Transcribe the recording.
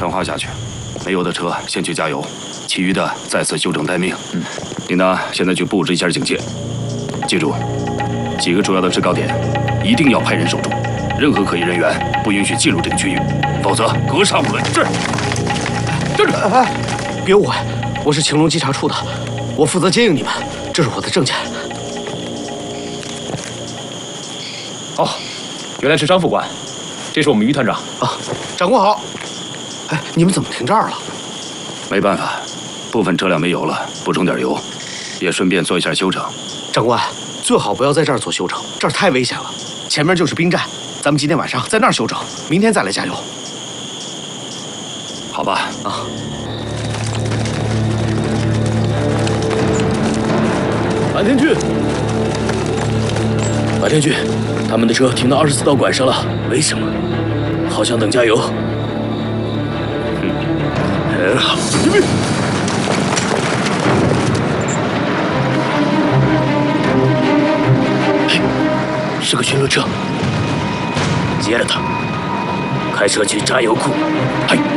传话下去，没油的车先去加油，其余的在此休整待命。你呢，现在去布置一下警戒，记住，几个主要的制高点一定要派人守住，任何可疑人员不允许进入这个区域，否则格杀勿论。是。站住！ 哎，别误会，我是晴隆稽查处的，我负责接应你们，这是我的证件。 哦，原来是张副官，这是我们于团长。 啊，长官好。哎，你们怎么停这儿了？ 没办法，部分车辆没油了，补充点油，也顺便做一下休整。 长官，最好不要在这儿做休整，这儿太危险了。前面就是兵站，咱们今天晚上在那儿休整，明天再来加油。 好吧。 啊。 马天俊，马天俊，他们的车停到24道拐上了，为什么？好像等加油。好，准备。是个巡逻车，接了他，开车去加油库。嗨。